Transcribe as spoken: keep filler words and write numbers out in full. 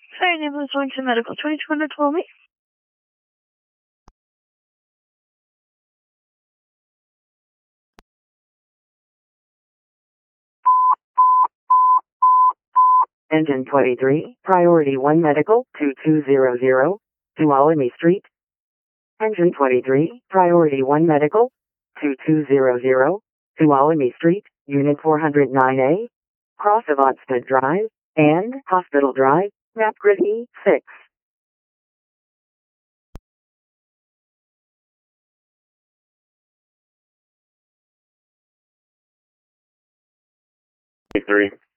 Sorry, name was Wellington Medical. twenty-two hundred twelve me. Engine twenty-three, Priority one Medical, two two zero zero, Tuolumne Street. Engine twenty-three, Priority one Medical, two two zero zero, Tuolumne Street, Unit four oh nine A, Cross of Onstead Drive, and Hospital Drive, map grid E six. Three.